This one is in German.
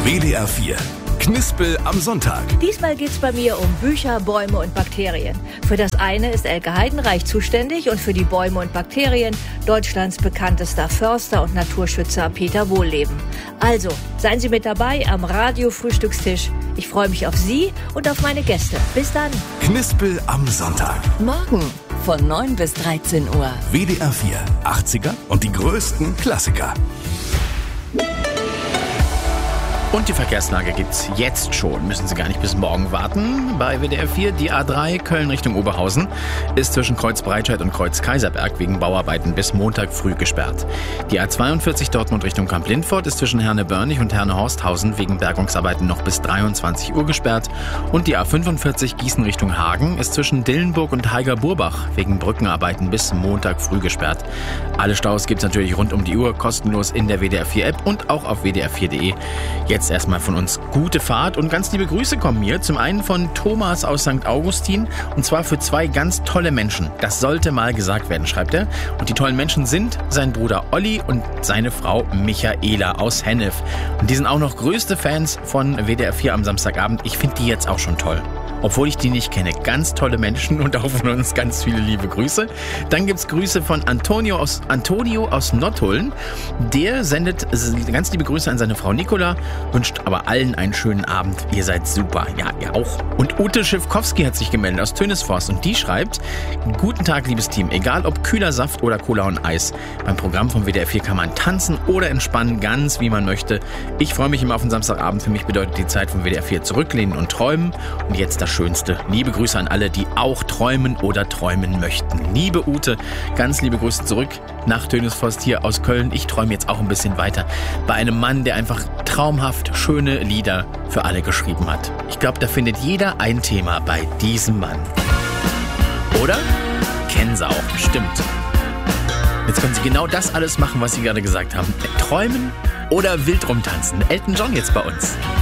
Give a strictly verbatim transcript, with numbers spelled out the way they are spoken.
W D R vier. Knispel am Sonntag. Diesmal geht's bei mir um Bücher, Bäume und Bakterien. Für das eine ist Elke Heidenreich zuständig und für die Bäume und Bakterien Deutschlands bekanntester Förster und Naturschützer Peter Wohlleben. Also, seien Sie mit dabei am Radio-Frühstückstisch. Ich freue mich auf Sie und auf meine Gäste. Bis dann. Knispel am Sonntag. Morgen von neun bis dreizehn Uhr. W D R vier. achtziger und die größten Klassiker. Und die Verkehrslage gibt's jetzt schon. Müssen Sie gar nicht bis morgen warten. Bei W D R vier die A drei Köln Richtung Oberhausen ist zwischen Kreuz Breitscheid und Kreuz Kaiserberg wegen Bauarbeiten bis Montag früh gesperrt. Die A zweiundvierzig Dortmund Richtung Kamp-Lindfort ist zwischen Herne-Börnig und Herne-Horsthausen wegen Bergungsarbeiten noch bis dreiundzwanzig Uhr gesperrt. Und die A fünfundvierzig Gießen Richtung Hagen ist zwischen Dillenburg und Heiger-Burbach wegen Brückenarbeiten bis Montag früh gesperrt. Alle Staus gibt's natürlich rund um die Uhr kostenlos in der W D R vier App und auch auf w d r vier punkt de. Jetzt erstmal von uns gute Fahrt und ganz liebe Grüße kommen hier. Zum einen von Thomas aus Sankt Augustin und zwar für zwei ganz tolle Menschen. Das sollte mal gesagt werden, schreibt er. Und die tollen Menschen sind sein Bruder Olli und seine Frau Michaela aus Hennef. Und die sind auch noch größte Fans von W D R vier am Samstagabend. Ich finde die jetzt auch schon toll. Obwohl ich die nicht kenne. Ganz tolle Menschen und auch von uns ganz viele liebe Grüße. Dann gibt's Grüße von Antonio aus, Antonio aus Nottuln. Der sendet ganz liebe Grüße an seine Frau Nicola, wünscht aber allen einen schönen Abend. Ihr seid super. Ja, ihr auch. Und Ute Schiffkowski hat sich gemeldet aus Tönisforst und die schreibt: Guten Tag, liebes Team. Egal ob kühler Saft oder Cola und Eis. Beim Programm von W D R vier kann man tanzen oder entspannen, ganz wie man möchte. Ich freue mich immer auf den Samstagabend. Für mich bedeutet die Zeit von W D R vier zurücklehnen und träumen. Und jetzt das Schönste. Liebe Grüße an alle, die auch träumen oder träumen möchten. Liebe Ute, ganz liebe Grüße zurück nach Tönisforst hier aus Köln. Ich träume jetzt auch ein bisschen weiter bei einem Mann, der einfach traumhaft schöne Lieder für alle geschrieben hat. Ich glaube, da findet jeder ein Thema bei diesem Mann. Oder? Kennen Sie auch, bestimmt. Jetzt können Sie genau das alles machen, was Sie gerade gesagt haben. Träumen oder wild rumtanzen. Elton John jetzt bei uns.